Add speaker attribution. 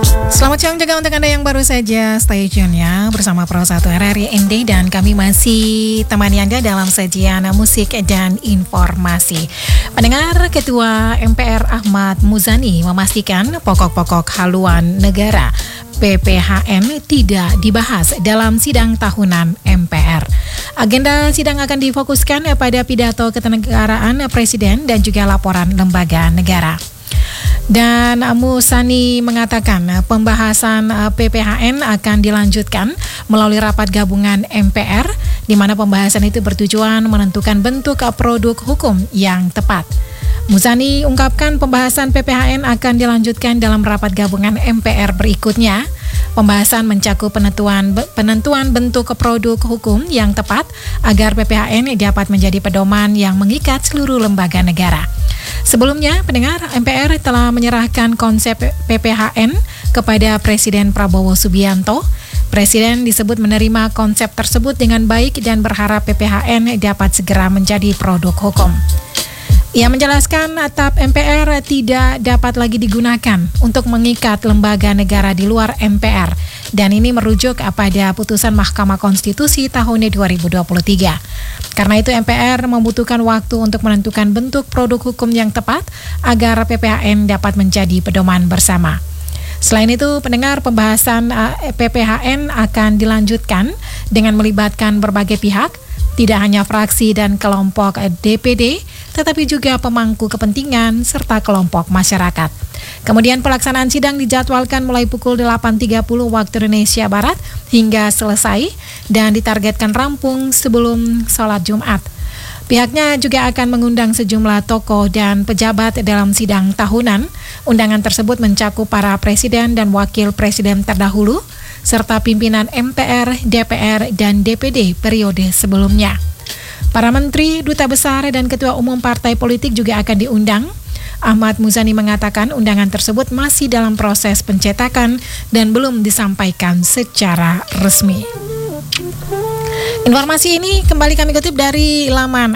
Speaker 1: Selamat siang juga untuk Anda yang baru saja stay tune ya bersama Pro 1 RRI ND dan kami masih temani Anda dalam sajian musik dan informasi. Pendengar, Ketua MPR Ahmad Muzani memastikan pokok-pokok haluan negara PPHN tidak dibahas dalam sidang tahunan MPR. Agenda sidang akan difokuskan pada pidato kenegaraan Presiden dan juga laporan lembaga negara. Dan Muzani mengatakan pembahasan PPHN akan dilanjutkan melalui rapat gabungan MPR, di mana pembahasan itu bertujuan menentukan bentuk produk hukum yang tepat. Muzani ungkapkan pembahasan PPHN akan dilanjutkan dalam rapat gabungan MPR berikutnya. Pembahasan mencakup penentuan bentuk produk hukum yang tepat agar PPHN dapat menjadi pedoman yang mengikat seluruh lembaga negara. Sebelumnya, pendengar, MPR telah menyerahkan konsep PPHN kepada Presiden Prabowo Subianto. Presiden disebut menerima konsep tersebut dengan baik dan berharap PPHN dapat segera menjadi produk hukum. Ia menjelaskan atap MPR tidak dapat lagi digunakan untuk mengikat lembaga negara di luar MPR, dan ini merujuk pada putusan Mahkamah Konstitusi tahun 2023. Karena itu MPR membutuhkan waktu untuk menentukan bentuk produk hukum yang tepat agar PPHN dapat menjadi pedoman bersama. Selain itu, pendengar, pembahasan PPHN akan dilanjutkan dengan melibatkan berbagai pihak, tidak hanya fraksi dan kelompok DPD, tetapi juga pemangku kepentingan serta kelompok masyarakat. Kemudian pelaksanaan sidang dijadwalkan mulai pukul 8.30 waktu Indonesia Barat hingga selesai dan ditargetkan rampung sebelum sholat Jumat. Pihaknya juga akan mengundang sejumlah tokoh dan pejabat dalam sidang tahunan. Undangan tersebut mencakup para presiden dan wakil presiden terdahulu, serta pimpinan MPR, DPR, dan DPD periode sebelumnya. Para menteri, duta besar, dan ketua umum partai politik juga akan diundang. Ahmad Muzani mengatakan undangan tersebut masih dalam proses pencetakan dan belum disampaikan secara resmi. Informasi ini kembali kami kutip dari laman